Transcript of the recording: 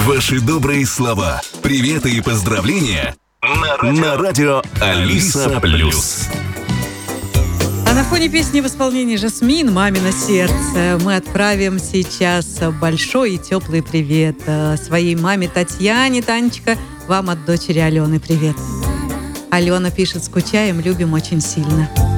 Ваши добрые слова, приветы и поздравления на радио Алиса Плюс. А на фоне песни в исполнении Жасмин «Мамино сердце» мы отправим сейчас большой и теплый привет своей маме Татьяне. Танечка, вам от дочери Алены привет. Алена пишет: скучаем, любим очень сильно.